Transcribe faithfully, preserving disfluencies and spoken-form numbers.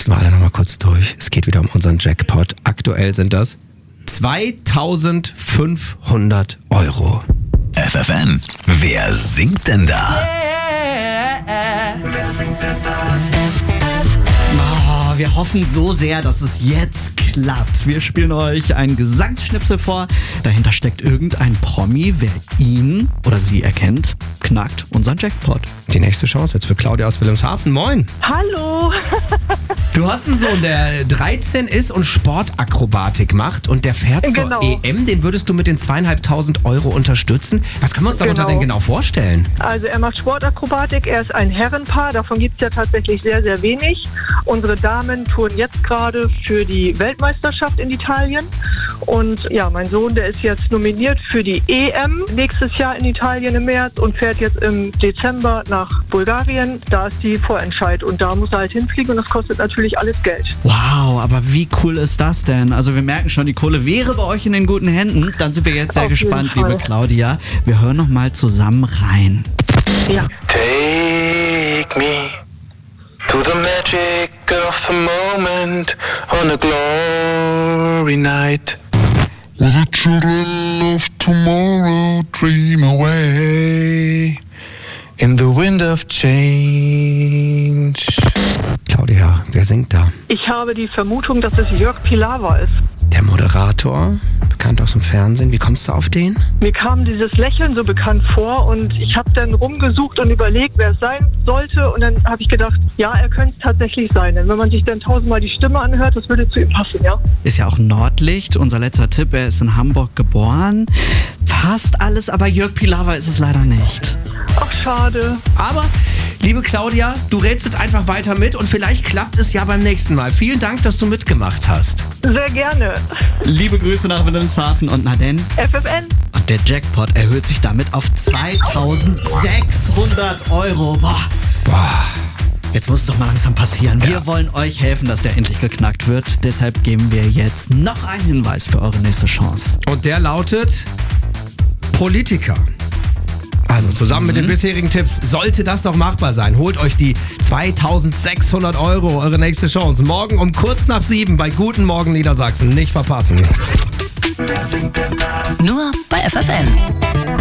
testen wir alle nochmal kurz durch. Es geht wieder um unseren Jackpot. Aktuell sind das zweitausendfünfhundert Euro. F F N, wer singt denn da? Wer singt denn da? Oh, wir hoffen so sehr, dass es jetzt klappt. Wir spielen euch einen Gesangsschnipsel vor. Dahinter steckt irgendein Promi. Wer ihn oder sie erkennt, knackt unseren Jackpot. Die nächste Chance jetzt für Claudia aus Wilhelmshaven. Moin. Hallo. Du hast einen Sohn, der dreizehn ist und Sportakrobatik macht und der fährt zur Genau. E M. Den würdest du mit den zweieinhalbtausend Euro unterstützen. Was können wir uns darunter Genau. denn genau vorstellen? Also er macht Sportakrobatik, er ist ein Herrenpaar, davon gibt es ja tatsächlich sehr, sehr wenig. Unsere Damen touren jetzt gerade für die Weltmeisterschaft in Italien. Und ja, mein Sohn, der ist jetzt nominiert für die E M nächstes Jahr in Italien im März und fährt jetzt im Dezember nach Bulgarien. Da ist die Vorentscheid und da muss er halt hinfliegen und das kostet natürlich alles Geld. Wow, aber wie cool ist das denn? Also wir merken schon, die Kohle wäre bei euch in den guten Händen. Dann sind wir jetzt sehr Auf jeden gespannt, Fall. liebe Claudia. Wir hören noch mal zusammen rein. Ja. Take me to the magic of a moment on a glory night. Will the children of tomorrow dream away in the wind of change? Claudia, wer singt da? Ich habe die Vermutung, dass es Jörg Pilawa ist. Der Moderator, bekannt aus dem Fernsehen. Wie kommst du auf den? Mir kam dieses Lächeln so bekannt vor und ich habe dann rumgesucht und überlegt, wer es sein sollte. Und dann habe ich gedacht, ja, er könnte es tatsächlich sein. Denn wenn man sich dann tausendmal die Stimme anhört, das würde zu ihm passen, ja. Ist ja auch Nordlicht. Unser letzter Tipp, er ist in Hamburg geboren. Fast alles, aber Jörg Pilawa ist es leider nicht. Ach, schade. Aber, liebe Claudia, du rätst jetzt einfach weiter mit und vielleicht klappt es ja beim nächsten Mal. Vielen Dank, dass du mitgemacht hast. Sehr gerne. Liebe Grüße nach Wilhelmshaven und Naden. F F N. Und der Jackpot erhöht sich damit auf zweitausendsechshundert Euro. Boah. Boah. Jetzt muss es doch mal langsam passieren. Wir wollen euch helfen, dass der endlich geknackt wird. Deshalb geben wir jetzt noch einen Hinweis für eure nächste Chance. Und der lautet Politiker. Also zusammen mit den bisherigen Tipps sollte das doch machbar sein. Holt euch die zweitausendsechshundert Euro, eure nächste Chance. Morgen um kurz nach sieben bei Guten Morgen Niedersachsen. Nicht verpassen. Nur bei F F N.